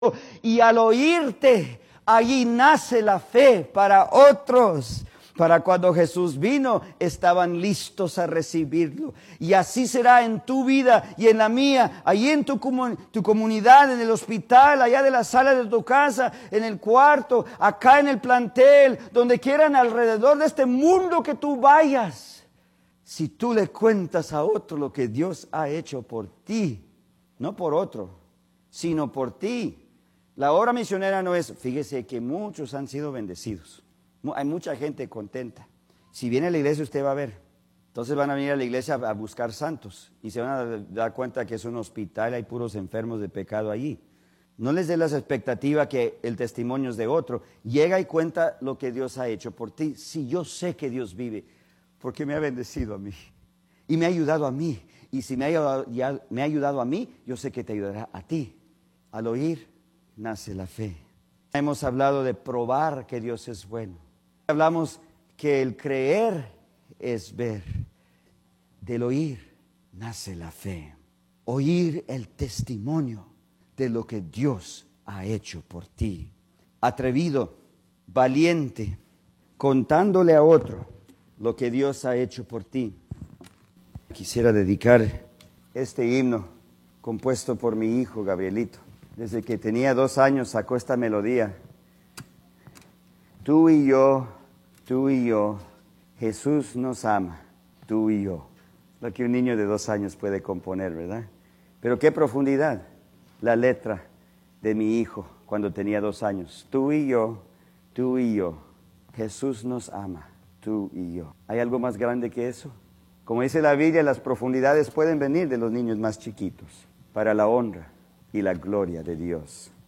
Y al oírte, allí nace la fe para otros. Para cuando Jesús vino, estaban listos a recibirlo. Y así será en tu vida y en la mía, allí en tu comunidad, en el hospital, allá de la sala de tu casa, en el cuarto, acá en el plantel, donde quieran alrededor de este mundo que tú vayas. Si tú le cuentas a otro lo que Dios ha hecho por ti, no por otro, sino por ti. La obra misionera no es, fíjese que muchos han sido bendecidos. Hay mucha gente contenta. Si viene a la iglesia usted va a ver. Entonces van a venir a la iglesia a buscar santos y se van a dar cuenta que es un hospital, hay puros enfermos de pecado allí. No les dé la expectativa que el testimonio es de otro. Llega y cuenta lo que Dios ha hecho por ti. Si yo sé que Dios vive, porque me ha bendecido a mí y me ha ayudado a mí. Y si me ha ayudado a mí, yo sé que te ayudará a ti. Al oír nace la fe. Hemos hablado de probar que Dios es bueno. Hablamos que el creer es ver. Del oír nace la fe. Oír el testimonio de lo que Dios ha hecho por ti. Atrevido, valiente, contándole a otro lo que Dios ha hecho por ti. Quisiera dedicar este himno compuesto por mi hijo Gabrielito. Desde que tenía 2 años sacó esta melodía. Tú y yo, Jesús nos ama, tú y yo. Lo que un niño de 2 años puede componer, ¿verdad? Pero qué profundidad la letra de mi hijo cuando tenía 2 años. Tú y yo, Jesús nos ama, tú y yo. ¿Hay algo más grande que eso? Como dice la Biblia, las profundidades pueden venir de los niños más chiquitos para la honra y la gloria de Dios.